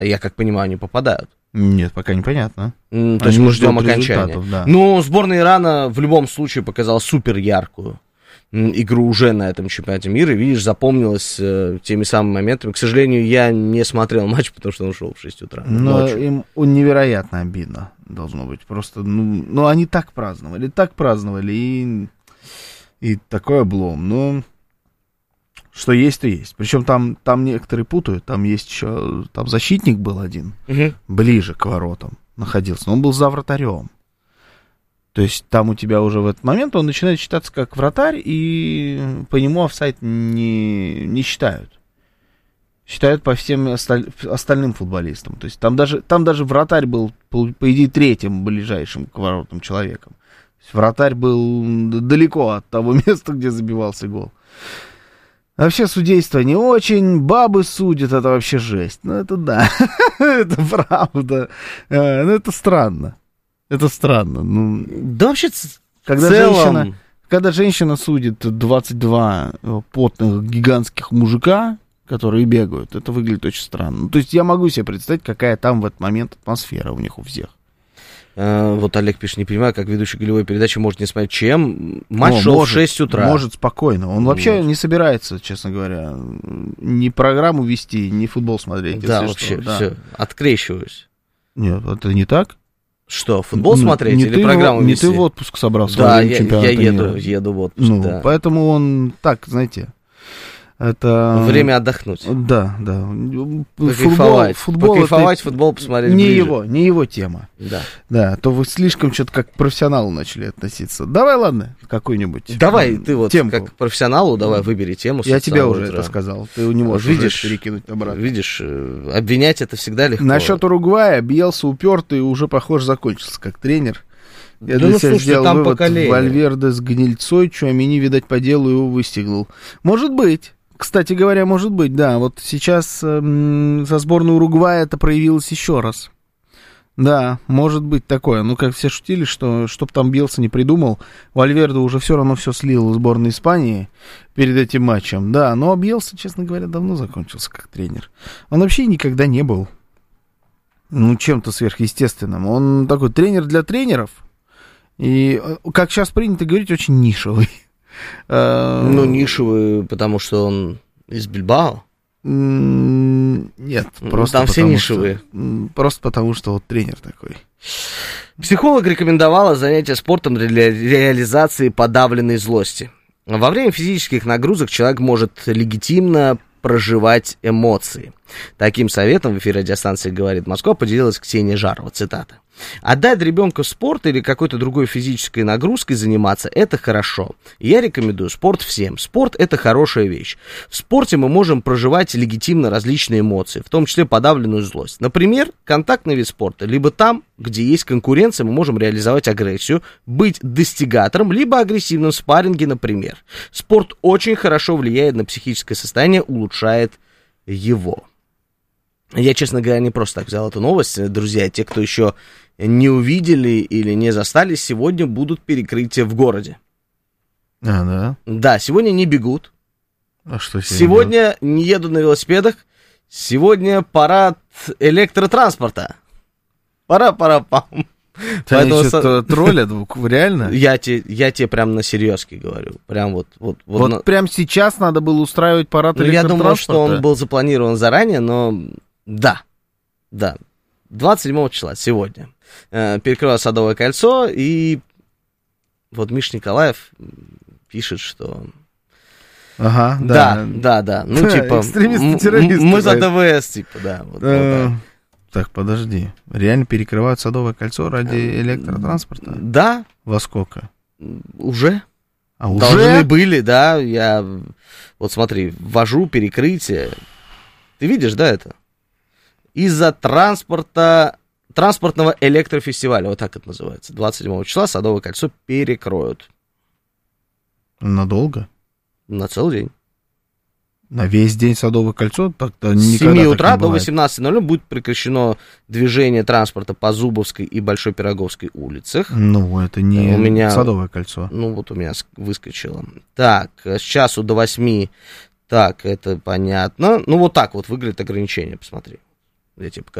Я как понимаю, они попадают. Нет, пока непонятно. То есть мы ждем окончания. Да. Но сборная Ирана в любом случае показала супер яркую игру уже на этом чемпионате мира. Видишь, запомнилась теми самыми моментами. К сожалению, я не смотрел матч, потому что он ушел в 6 утра. Но им невероятно обидно должно быть. Просто, они так праздновали, и такой облом. Но что есть, то есть. Причем там некоторые путают. Там есть еще, там защитник был один, ближе к воротам находился. Но он был за вратарем. То есть там у тебя уже в этот момент он начинает считаться как вратарь, и по нему офсайд не считают. Считают по всем остальным футболистам. То есть там даже вратарь был, по идее, третьим ближайшим к воротам человеком. То есть вратарь был далеко от того места, где забивался гол. Вообще судейство не очень, бабы судят, это вообще жесть. Это да, это правда. Это странно. Это странно. Да вообще когда женщина судит 22 потных гигантских мужика, которые бегают, это выглядит очень странно. То есть я могу себе представить, какая там в этот момент атмосфера у них у всех. Вот Олег пишет, не понимаю, как ведущий голевой передачи может не смотреть ЧМ. Матч шел в 6 утра. Может спокойно. Он вообще не собирается, честно говоря, ни программу вести, ни футбол смотреть. Да, вообще, все, открещиваюсь. Нет, это не так. Что, футбол смотреть или программу вести? Не ты в отпуск собрался. Да, я еду в отпуск. Ну, да. Поэтому он так, знаете... Это... Время отдохнуть. Да. Футбол посмотреть не его тема. Да, то вы слишком что-то как к профессионалу начали относиться. Давай, ладно, какую-нибудь. Давай, ты вот темку. Как к профессионалу, давай выбери тему. Я тебе уже это сказал. Ты не можешь перекинуть обратно. Видишь, обвинять это всегда легко. Насчет Уругвая Бьелса упертый уже, похоже, закончился как тренер. Я для себя сделал там вывод, поколение. Вальверде с гнильцой, Чуамини, видать, по делу его выстегнул. Может быть. Кстати говоря, может быть, да. Вот сейчас со сборной Уругвая это проявилось еще раз. Да, может быть такое. Ну, как все шутили, что чтоб там Бьелса не придумал, Вальверде уже все равно все слил в сборной Испании перед этим матчем. Да, но Бьелса, честно говоря, давно закончился как тренер. Он вообще никогда не был, чем-то сверхъестественным. Он такой тренер для тренеров. И, как сейчас принято говорить, очень нишевый. Нишевый, потому что он из Бильбао? Нет, просто там все нишевые. Просто потому, что вот тренер такой. Психолог рекомендовала занятия спортом для реализации подавленной злости. Во время физических нагрузок человек может легитимно проживать эмоции. Таким советом в эфире радиостанции «Говорит Москва» поделилась Ксения Жарова, цитата. «Отдать ребенка в спорт или какой-то другой физической нагрузкой заниматься – это хорошо. Я рекомендую спорт всем. Спорт – это хорошая вещь. В спорте мы можем проживать легитимно различные эмоции, в том числе подавленную злость. Например, контактный вид спорта. Либо там, где есть конкуренция, мы можем реализовать агрессию, быть достигатором, либо агрессивным в спарринге, например. Спорт очень хорошо влияет на психическое состояние, улучшает его». Я, честно говоря, не просто так взял эту новость. Друзья, те, кто еще не увидели или не застали, сегодня будут перекрытия в городе. Да? Да, сегодня не бегут. А что сегодня не едут на велосипедах. Сегодня парад электротранспорта. Пара-пара-пам. Поэтому троллят, реально? Я тебе прям на серьезке говорю. Прям вот прям сейчас надо было устраивать парад электротранспорта? Я думал, что он был запланирован заранее, но да. 27 числа, сегодня. Перекрываю Садовое кольцо, и вот Миша Николаев пишет, что... Ага, да. Ну, типа, экстремисты-террористы. Мы за ДВС, типа, да. Так, подожди. Реально перекрывают Садовое кольцо ради электротранспорта? Да. Во сколько? Уже. Уже? Должны были, да. Я, вот смотри, ввожу перекрытие. Ты видишь, да, это? Из-за транспортного электрофестиваля, вот так это называется. 27 числа Садовое кольцо перекроют. Надолго? На целый день. На весь день Садовое кольцо? Так-то с 7 утра до 18:00 будет прекращено движение транспорта по Зубовской и Большой Пироговской улицах. Ну, это не у меня, Садовое кольцо. Ну, вот у меня выскочило. Так, с часу до 8. Так, это понятно. Ну, вот так вот выглядит ограничение, посмотри. Я тебе покажу.